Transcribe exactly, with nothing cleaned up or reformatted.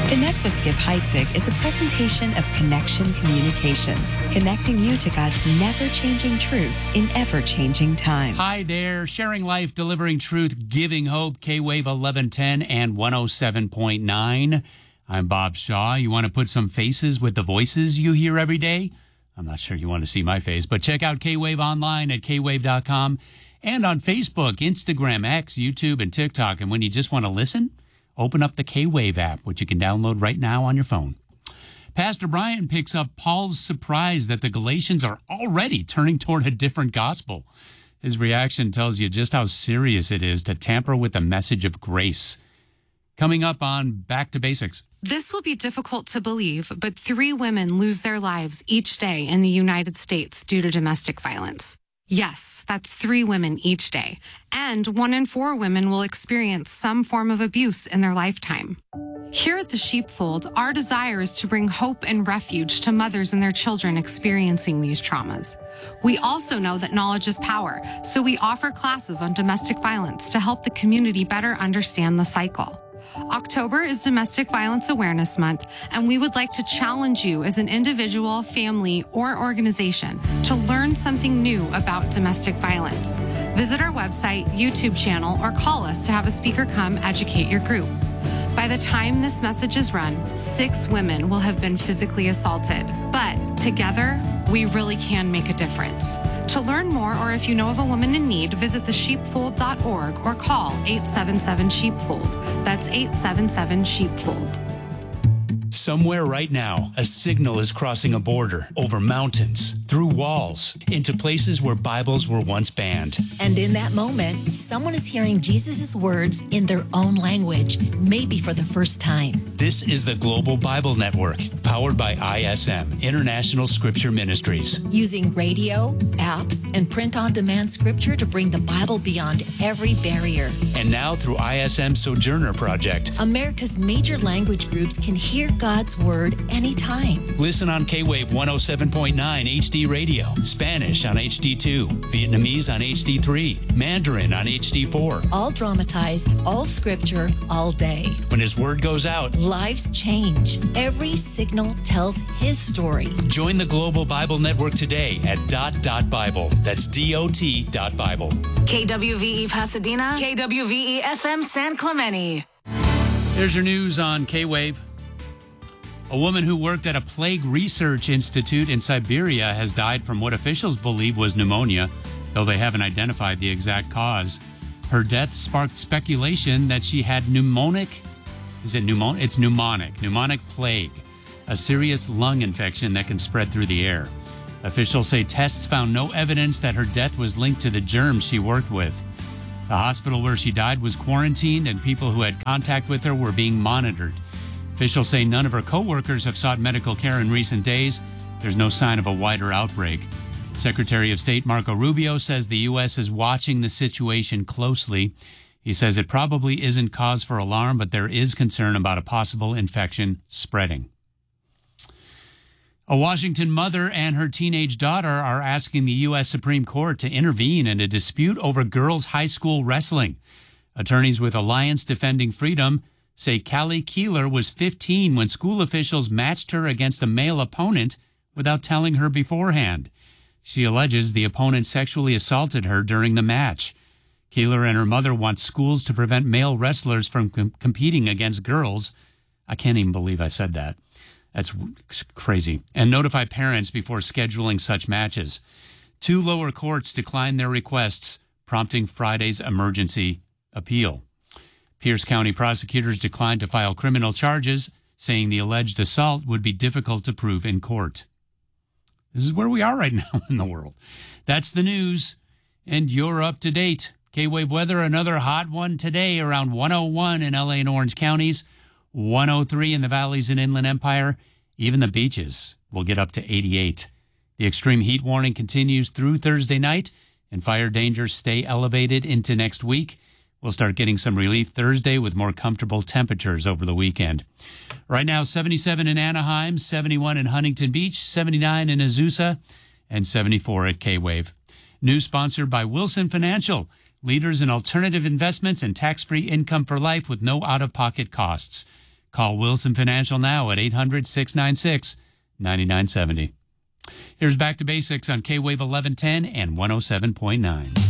Connect with Skip Heitzig is a presentation of Connection Communications, connecting you to God's never-changing truth in ever-changing times. Hi there, sharing life, delivering truth, giving hope, K-Wave eleven ten and one oh seven point nine. I'm Bob Shaw. You want to put some faces with the voices you hear every day? I'm not sure you want to see my face, but check out K-Wave online at K wave dot com and on Facebook, Instagram, X, YouTube, and TikTok. And when you just want to listen, open up the K-Wave app, which you can download right now on your phone. Pastor Brian picks up Paul's surprise that the Galatians are already turning toward a different gospel. His reaction tells you just how serious it is to tamper with the message of grace. Coming up on Back to Basics. This will be difficult to believe, but three women lose their lives each day in the United States due to domestic violence. Yes, that's three women each day. And one in four women will experience some form of abuse in their lifetime. Here at the Sheepfold, our desire is to bring hope and refuge to mothers and their children experiencing these traumas. We also know that knowledge is power, so we offer classes on domestic violence to help the community better understand the cycle. October is Domestic Violence Awareness Month, and we would like to challenge you as an individual, family, or organization to learn something new about domestic violence. Visit our website, YouTube channel, or call us to have a speaker come educate your group. By the time this message is run, six women will have been physically assaulted. But together, we really can make a difference. To learn more, or if you know of a woman in need, visit the sheepfold dot org or call eight seven seven sheepfold. That's eight seven seven sheepfold. Somewhere right now, a signal is crossing a border, over mountains, through walls, into places where Bibles were once banned. And in that moment, someone is hearing Jesus' words in their own language, maybe for the first time. This is the Global Bible Network, powered by I S M, International Scripture Ministries. Using radio, apps, and print-on-demand scripture to bring the Bible beyond every barrier. And now through I S M Sojourner Project, America's major language groups can hear God's Word anytime. Listen on K-Wave one oh seven point nine H D Radio, Spanish on H D two, Vietnamese on H D three, Mandarin on H D four. All dramatized, all scripture, all day. When His Word goes out, lives change. Every signal tells His story. Join the Global Bible Network today at dot dot Bible. That's D O T dot Bible. K W V E Pasadena, K W V E F M San Clemente. There's your news on K-Wave. A woman who worked at a plague research institute in Siberia has died from what officials believe was pneumonia, though they haven't identified the exact cause. Her death sparked speculation that she had pneumonic, is it pneumonic? It's pneumonic, pneumonic plague, a serious lung infection that can spread through the air. Officials say tests found no evidence that her death was linked to the germs she worked with. The hospital where she died was quarantined, and people who had contact with her were being monitored. Officials say none of her co-workers have sought medical care in recent days. There's no sign of a wider outbreak. Secretary of State Marco Rubio says the U S is watching the situation closely. He says it probably isn't cause for alarm, but there is concern about a possible infection spreading. A Washington mother and her teenage daughter are asking the U S Supreme Court to intervene in a dispute over girls' high school wrestling. Attorneys with Alliance Defending Freedom say Callie Keeler was fifteen when school officials matched her against a male opponent without telling her beforehand. She alleges the opponent sexually assaulted her during the match. Keeler and her mother want schools to prevent male wrestlers from com- competing against girls. I can't even believe I said that. That's crazy. And notify parents before scheduling such matches. Two lower courts declined their requests, prompting Friday's emergency appeal. Pierce County prosecutors declined to file criminal charges, saying the alleged assault would be difficult to prove in court. This is where we are right now in the world. That's the news, and you're up to date. K-Wave weather, another hot one today, around one oh one in L A and Orange counties, one oh three in the valleys and Inland Empire. Even the beaches will get up to eighty-eight. The extreme heat warning continues through Thursday night, and fire dangers stay elevated into next week. We'll start getting some relief Thursday with more comfortable temperatures over the weekend. Right now, seventy-seven in Anaheim, seventy-one in Huntington Beach, seventy-nine in Azusa, and seventy-four at K-Wave. News sponsored by Wilson Financial, leaders in alternative investments and tax-free income for life with no out-of-pocket costs. Call Wilson Financial now at eight hundred, six nine six, nine nine seven zero. Here's Back to Basics on K-Wave eleven ten and one oh seven point nine.